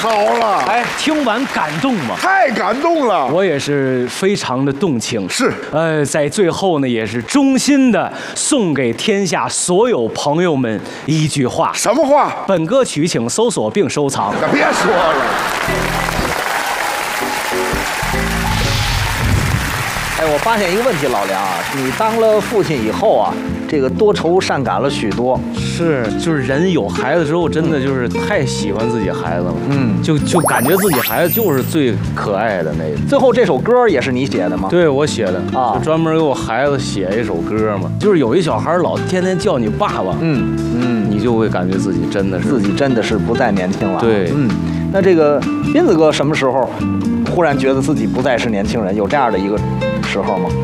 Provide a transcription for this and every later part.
好了！ 哎，听完感动吗？ 太感动了！ 我也是非常的动情。 是， 在最后呢，也是衷心的送给天下所有朋友们一句话。 什么话？ 本歌曲请搜索并收藏。 别说了。 哎，我发现一个问题，老梁啊，你当了父亲以后啊，这个多愁善感了许多。 是，就是人有孩子之后，真的就是太喜欢自己孩子了。就感觉自己孩子就是最可爱的那个。 最后这首歌也是你写的吗？ 对，我写的啊， 就专门给我孩子写一首歌嘛。就是有一小孩老天天叫你爸爸，你就会感觉自己真的是不再年轻了。 对， 那这个斌子哥什么时候忽然觉得自己不再是年轻人？有这样的一个时候吗？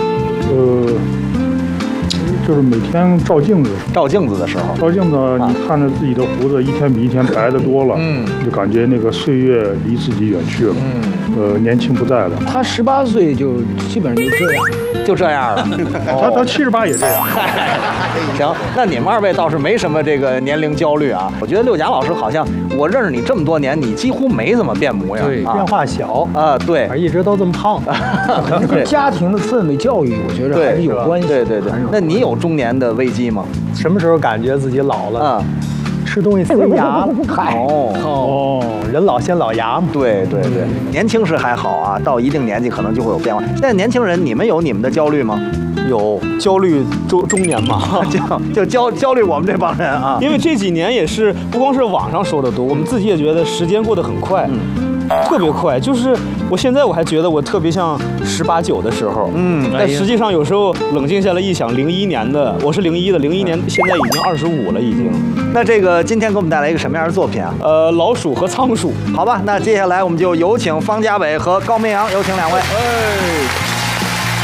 就是每天照镜子的时候， 你看着自己的胡子一天比一天白的多了，就感觉那个岁月离自己远去了，年轻不在了。 他18岁就基本上就这样了。 他78也这样。 行，那你们二位倒是没什么这个年龄焦虑啊。我觉得六甲老师好像我认识你这么多年，你几乎没怎么变模样， 对，变化小啊，对， 一直都这么胖。跟家庭的氛围教育，我觉得还是有关系。 对。那你有中年的危机吗？ 什么时候感觉自己老了？吃东西塞牙。人老先老牙嘛。 对，年轻时还好啊，到一定年纪可能就会有变化。现在年轻人，你们有你们的焦虑吗？ 有焦虑中年嘛， 就焦虑我们这帮人啊， 因为这几年也是不光是网上说的多，我们自己也觉得时间过得很快，特别快。就是我现在我还觉得我特别像18、9的时候，但实际上有时候冷静下来一想，01年的，我是01的，01年现在已经25了，已经。 那这个今天给我们带来一个什么样的作品啊？ 老鼠和仓鼠。 好吧，那接下来我们就有请方家伟和高明阳，有请两位。